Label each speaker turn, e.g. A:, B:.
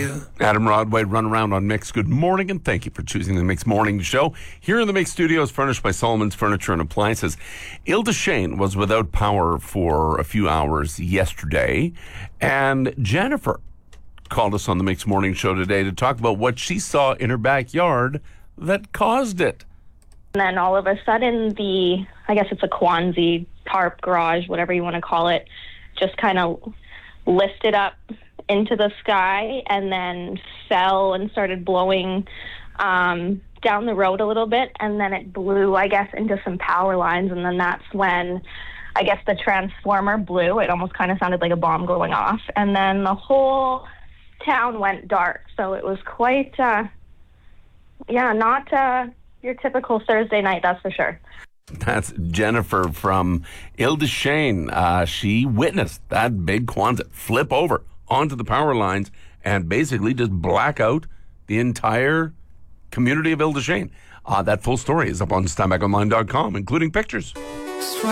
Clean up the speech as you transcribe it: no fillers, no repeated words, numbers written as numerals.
A: Adam Rodway, Run Around on Mix. Good morning, and thank you for choosing the Mix Morning Show. Here in the Mix Studios, furnished by Solomon's Furniture and Appliances. Ile-des-Chênes was without power for a few hours yesterday, and Jennifer called us on the Mix Morning Show today to talk about what she saw in her backyard that caused it.
B: And then all of a sudden, I guess it's a Quonset tarp garage, whatever you want to call it, just kind of lifted up into the sky and then fell and started blowing down the road a little bit, and then it blew, I guess, into some power lines, and then that's when I guess the transformer blew. It almost kind of sounded like a bomb going off, and then the whole town went dark. So it was quite, not your typical Thursday night, that's for sure.
A: That's Jennifer from Ile-des-Chênes. She witnessed that big Quonset flip over onto the power lines and basically just black out the entire community of Ile-des-Chênes. That full story is up on SteinbeckOnline.com, including pictures.